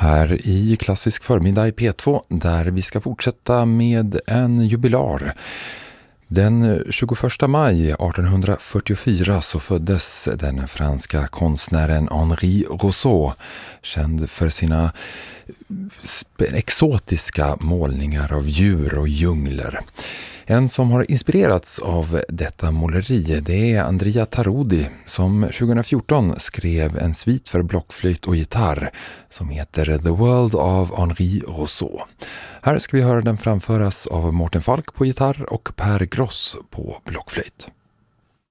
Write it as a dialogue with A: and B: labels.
A: Här i Klassisk förmiddag i P2 där vi ska fortsätta med en jubilar. Den 21 maj 1844 så föddes den franska konstnären Henri Rousseau, känd för sina exotiska målningar av djur och djungler. En som har inspirerats av detta måleri, det är Andrea Tarodi som 2014 skrev en svit för blockflöjt och gitarr som heter The World of Henri Rousseau. Här ska vi höra den framföras av Mårten Falk på gitarr och Per Gross på blockflöjt.